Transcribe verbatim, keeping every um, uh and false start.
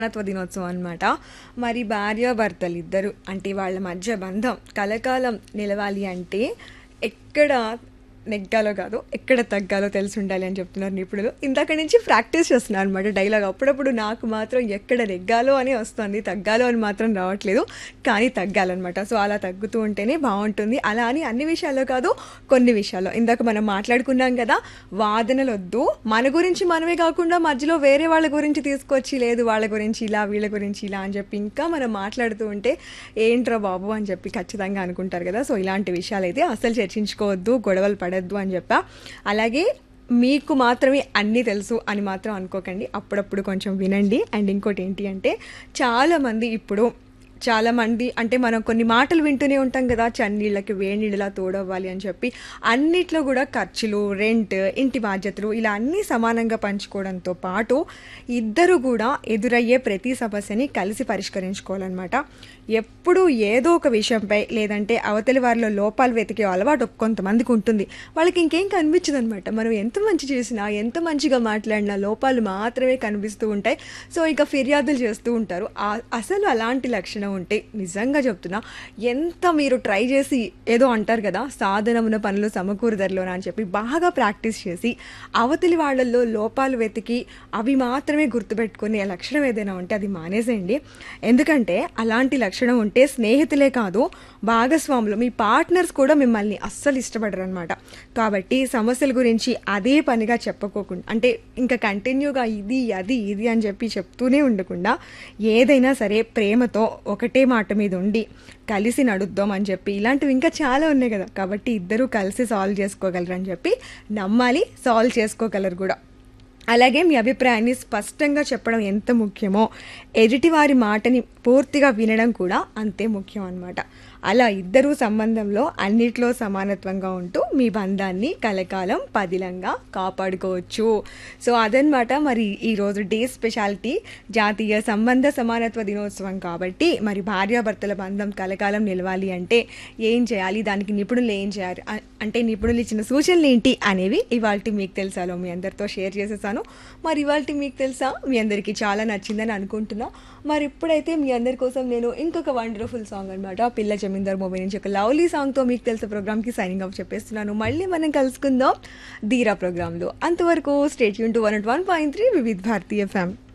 సమానత్వ దినోత్సవం అనమాట. మరి భార్యాభర్తలిద్దరూ అంటే వాళ్ళ మధ్య బంధం కలకాలం నిలవాలి అంటే ఎక్కడ నెగ్గాలో కాదు ఎక్కడ తగ్గాలో తెలిసి ఉండాలి అని చెప్తున్నారు నిపుణులు. ఇందాక నుంచి ప్రాక్టీస్ చేస్తున్నారు అనమాట డైలాగ్. అప్పుడప్పుడు నాకు మాత్రం ఎక్కడ నెగ్గాలో అని వస్తుంది, తగ్గాలో అని మాత్రం రావట్లేదు. కానీ తగ్గాలన్నమాట. సో అలా తగ్గుతూ ఉంటేనే బాగుంటుంది. అలా అని అన్ని విషయాల్లో కాదు, కొన్ని విషయాల్లో. ఇందాక మనం మాట్లాడుకున్నాం కదా, వాదనలు వద్దు, మన గురించి మనమే కాకుండా మధ్యలో వేరే వాళ్ళ గురించి తీసుకొచ్చి లేదు వాళ్ళ గురించి ఇలా వీళ్ళ గురించి ఇలా అని చెప్పి ఇంకా మనం మాట్లాడుతూ ఉంటే ఏంట్రా బాబు అని చెప్పి ఖచ్చితంగా అనుకుంటారు కదా. సో ఇలాంటి విషయాలు అయితే అసలు చర్చించుకోవద్దు, గొడవలు పడద్దు అని చెప్పా. అలాగే మీకు మాత్రమే అన్నీ తెలుసు అని మాత్రం అనుకోకండి, అప్పుడప్పుడు కొంచెం వినండి. అండ్ ఇంకోటి ఏంటి అంటే చాలామంది ఇప్పుడు చాలామంది అంటే మనం కొన్ని మాటలు వింటూనే ఉంటాం కదా, చన్నీళ్ళకి వేడినీళ్ళలా తోడవ్వాలి అని చెప్పి. అన్నిట్లో కూడా ఖర్చులు, రెంట్, ఇంటి బాధ్యతలు ఇలా అన్నీ సమానంగా పంచుకోవడంతో పాటు ఇద్దరు కూడా ఎదురయ్యే ప్రతి సమస్యని కలిసి పరిష్కరించుకోవాలన్నమాట. ఎప్పుడు ఏదో ఒక విషయంపై లేదంటే అవతలి వారిలో లోపాలు వెతికే అలవాటు కొంతమందికి ఉంటుంది. వాళ్ళకి ఇంకేం కనిపించదు అనమాట. మనం ఎంత మంచి చేసినా ఎంత మంచిగా మాట్లాడినా లోపాలు మాత్రమే కనిపిస్తూ ఉంటాయి. సో ఇక ఫిర్యాదులు చేస్తూ ఉంటారు. అసలు అలాంటి లక్షణం ఉంటే నిజంగా చెప్తున్నా, ఎంత మీరు ట్రై చేసి ఏదో అంటారు కదా, సాధనమున పనులు సమకూరుదరిలోన అని చెప్పి బాగా ప్రాక్టీస్ చేసి అవతలి వాళ్ళల్లో లోపాలు వెతికి అవి మాత్రమే గుర్తుపెట్టుకునే లక్షణం ఏదైనా ఉంటే అది మానేసేయండి. ఎందుకంటే అలాంటి లక్షణం ఉంటే స్నేహితులే కాదు, భాగస్వాములు, మీ పార్ట్నర్స్ కూడా మిమ్మల్ని అస్సలు ఇష్టపడరు అనమాట. కాబట్టి సమస్యల గురించి అదే పనిగా చెప్పుకోకుండా అంటే ఇంకా కంటిన్యూగా ఇది అది ఇది అని చెప్పి చెప్తూనే ఉండకుండా ఏదైనా సరే ప్రేమతో ఒకటే మాట మీద ఉండి కలిసి నడుద్దాం అని చెప్పి ఇలాంటివి ఇంకా చాలా ఉన్నాయి కదా. కాబట్టి ఇద్దరూ కలిసి సాల్వ్ చేసుకోగలరు అని చెప్పి నమ్మాలి, సాల్వ్ చేసుకోగలరు కూడా. అలాగే మీ అభిప్రాయాన్ని స్పష్టంగా చెప్పడం ఎంత ముఖ్యమో ఎదుటివారి మాటని పూర్తిగా వినడం కూడా అంతే ముఖ్యం అన్నమాట. అలా ఇద్దరూ సంబంధంలో అన్నిట్లో సమానత్వంగా ఉంటూ మీ బంధాన్ని కలకాలం పదిలంగా కాపాడుకోవచ్చు. సో అదనమాట మరి ఈరోజు డే స్పెషాలిటీ, జాతీయ సంబంధ సమానత్వ దినోత్సవం కాబట్టి మరి భార్యాభర్తల బంధం కలకాలం నిలవాలి అంటే ఏం చేయాలి, దానికి నిపుణులు ఏం చేయాలి అంటే నిపుణులు ఇచ్చిన సూచనలు ఏంటి అనేవి ఇవాళ మీకు తెలుసాలో మీ అందరితో షేర్ చేసేసాను. మరి ఇవాళ మీకు తెలుసా మీ అందరికీ చాలా నచ్చిందని అనుకుంటున్నా. మరి ఇప్పుడైతే మీ అందరి కోసం నేను ఇంకొక వండర్ఫుల్ సాంగ్ అనమాట, పిల్ల జమీందార్ మూవీ నుంచి ఒక లవ్లీ సాంగ్తో మీకు తెలిసే ప్రోగ్రామ్కి సైనింగ్ ఆఫ్ చెప్పేస్తున్నాను. మళ్ళీ మనం కలుసుకుందాం ధీరా ప్రోగ్రాంలో. అంతవరకు stay tune to one not one point three Vividh Bharati FM.